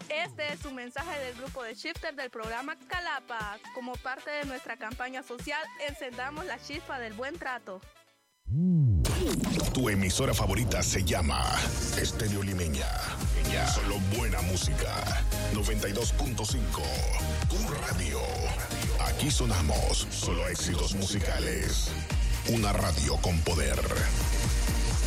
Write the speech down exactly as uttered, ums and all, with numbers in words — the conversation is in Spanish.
Este es un mensaje del grupo de Shifter del programa Calapa. Como parte de nuestra campaña social, encendamos la chispa del buen trato. Tu emisora favorita se llama Estéreo Limeña. Solo buena música. noventa y dos punto cinco. Tu radio. Aquí sonamos solo éxitos musicales. Una radio con poder.